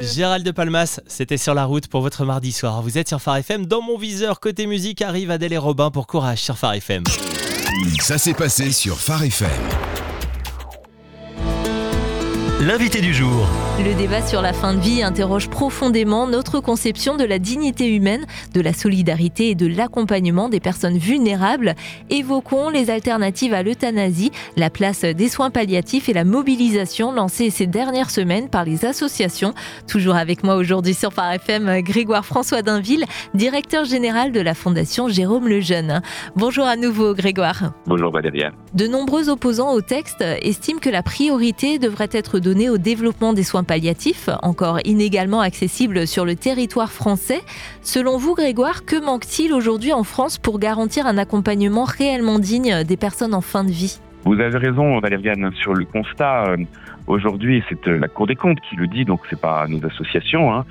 Gérald de Palmas, c'était sur la route pour votre mardi soir. Vous êtes sur Phare FM. Dans mon viseur, côté musique, arrive Adèle et Robin pour Courage sur Phare FM. Ça s'est passé sur Phare FM. L'invité du jour. Le débat sur la fin de vie interroge profondément notre conception de la dignité humaine, de la solidarité et de l'accompagnement des personnes vulnérables. Évoquons les alternatives à l'euthanasie, la place des soins palliatifs et la mobilisation lancée ces dernières semaines par les associations. Toujours avec moi aujourd'hui sur Phare FM, Grégoire François Dainville, directeur général de la Fondation Jérôme Lejeune. Bonjour à nouveau Grégoire. Bonjour Valérie. De nombreux opposants au texte estiment que la priorité devrait être donnée au développement des soins palliatifs, encore inégalement accessibles sur le territoire français. Selon vous, Grégoire, que manque-t-il aujourd'hui en France pour garantir un accompagnement réellement digne des personnes en fin de vie ? Vous avez raison Valériane sur le constat. Aujourd'hui, c'est la Cour des comptes qui le dit, donc c'est pas nos associations.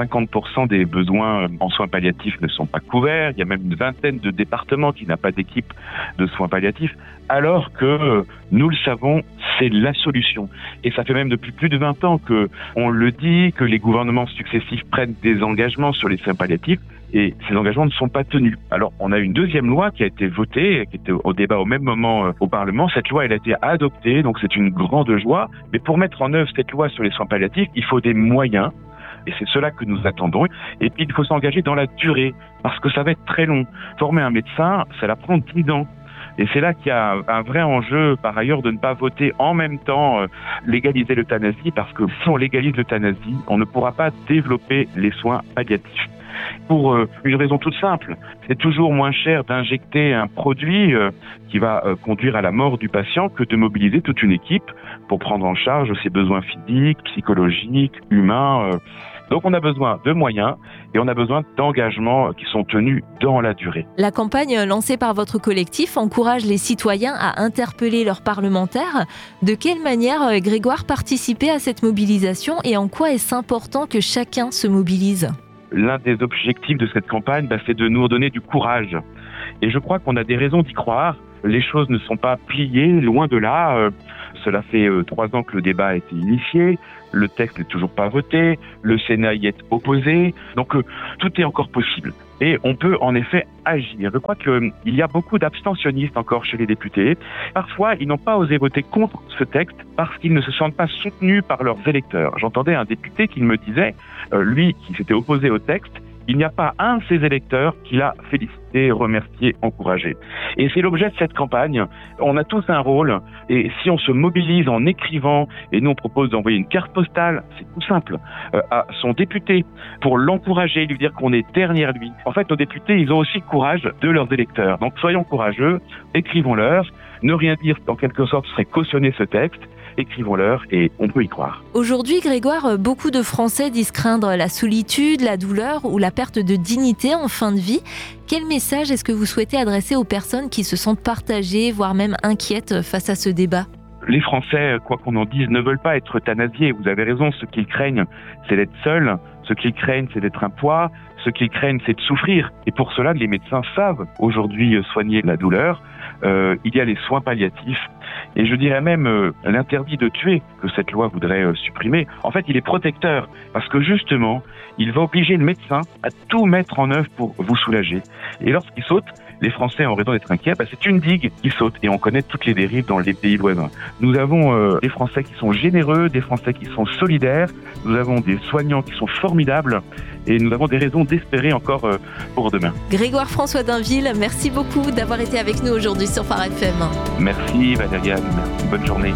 50% des besoins en soins palliatifs ne sont pas couverts. Il y a même une vingtaine de départements qui n'ont pas d'équipe de soins palliatifs, alors que nous le savons, c'est la solution. Et ça fait même depuis plus de 20 ans que on le dit, que les gouvernements successifs prennent des engagements sur les soins palliatifs. Et ces engagements ne sont pas tenus. Alors, on a une deuxième loi qui a été votée, qui était au débat au même moment au Parlement. Cette loi, elle a été adoptée, donc c'est une grande joie. Mais pour mettre en œuvre cette loi sur les soins palliatifs, il faut des moyens. Et c'est cela que nous attendons. Et puis, il faut s'engager dans la durée, parce que ça va être très long. Former un médecin, ça va prendre 10 ans. Et c'est là qu'il y a un vrai enjeu, par ailleurs, de ne pas voter en même temps légaliser l'euthanasie, parce que si on légalise l'euthanasie, on ne pourra pas développer les soins palliatifs. Pour une raison toute simple, c'est toujours moins cher d'injecter un produit qui va conduire à la mort du patient que de mobiliser toute une équipe pour prendre en charge ses besoins physiques, psychologiques, humains. Donc on a besoin de moyens et on a besoin d'engagements qui sont tenus dans la durée. La campagne lancée par votre collectif encourage les citoyens à interpeller leurs parlementaires. De quelle manière, Grégoire, participer à cette mobilisation et en quoi est-ce important que chacun se mobilise ? L'un des objectifs de cette campagne, c'est de nous donner du courage. Et je crois qu'on a des raisons d'y croire. Les choses ne sont pas pliées, loin de là. Cela fait 3 ans que le débat a été initié. Le texte n'est toujours pas voté. Le Sénat y est opposé. Donc tout est encore possible. Et on peut en effet agir. Je crois qu'il y a beaucoup d'abstentionnistes encore chez les députés. Parfois, ils n'ont pas osé voter contre ce texte parce qu'ils ne se sentent pas soutenus par leurs électeurs. J'entendais un député qui me disait, lui qui s'était opposé au texte, il n'y a pas un de ses électeurs qui l'a félicité, remercié, encouragé. Et c'est l'objet de cette campagne. On a tous un rôle. Et si on se mobilise en écrivant, et nous on propose d'envoyer une carte postale, c'est tout simple, à son député, pour l'encourager, lui dire qu'on est derrière lui. En fait, nos députés, ils ont aussi le courage de leurs électeurs. Donc soyons courageux, écrivons-leur. Ne rien dire, en quelque sorte, serait cautionner ce texte. Écrivons-leur et on peut y croire. Aujourd'hui, Grégoire, beaucoup de Français disent craindre la solitude, la douleur ou la perte de dignité en fin de vie. Quel message est-ce que vous souhaitez adresser aux personnes qui se sentent partagées, voire même inquiètes face à ce débat ? Les Français, quoi qu'on en dise, ne veulent pas être euthanasiés. Vous avez raison, ce qu'ils craignent, c'est d'être seuls. Ce qu'ils craignent, c'est d'être un poids. Ce qu'ils craignent, c'est de souffrir. Et pour cela, les médecins savent aujourd'hui soigner la douleur. Il y a les soins palliatifs. Et je dirais même l'interdit de tuer que cette loi voudrait supprimer. En fait, il est protecteur parce que justement, il va obliger le médecin à tout mettre en œuvre pour vous soulager. Et lorsqu'il saute, les Français ont raison d'être inquiets, c'est une digue qui saute et on connaît toutes les dérives dans les pays voisins. Nous avons des Français qui sont généreux, des Français qui sont solidaires, nous avons des soignants qui sont formidables et nous avons des raisons d'espérer encore pour demain. Grégoire François Dainville, merci beaucoup d'avoir été avec nous aujourd'hui sur Phare FM. Merci Valérie, bonne journée.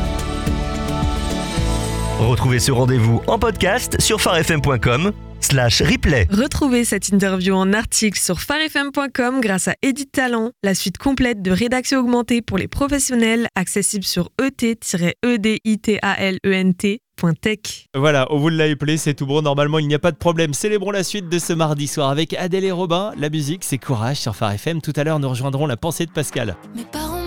Retrouvez ce rendez-vous en podcast sur pharefm.com/replay. Retrouvez cette interview en article sur pharefm.com grâce à Edit Talent, la suite complète de rédaction augmentée pour les professionnels, accessible sur et-editalent.tech. Voilà, on vous l'a appelé, c'est tout bon. Normalement, il n'y a pas de problème. Célébrons la suite de ce mardi soir avec Adèle et Robin. La musique, c'est Courage sur Phare FM. Tout à l'heure, nous rejoindrons la pensée de Pascal.